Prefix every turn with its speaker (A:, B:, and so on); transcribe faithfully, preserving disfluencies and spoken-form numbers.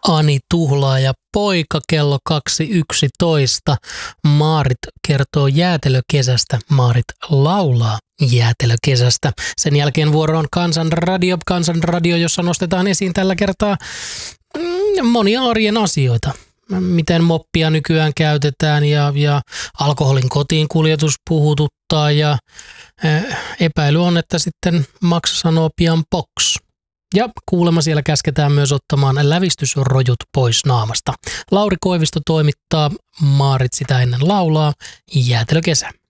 A: Ani Tuhlaa ja poika kello kaksi yksitoista. Maarit kertoo jäätelökesästä. Maarit laulaa jäätelökesästä. Sen jälkeen vuoro on Kansanradio, Kansanradio, jossa nostetaan esiin tällä kertaa monia arjen asioita. Miten moppia nykyään käytetään ja, ja alkoholin kotiin kuljetus puhututtaa ja epäily on, että sitten Max sanoo pian box. Ja kuulemma siellä käsketään myös ottamaan lävistysrojut pois naamasta. Lauri Koivisto toimittaa, Maarit sitä ennen laulaa, jäätelökesä.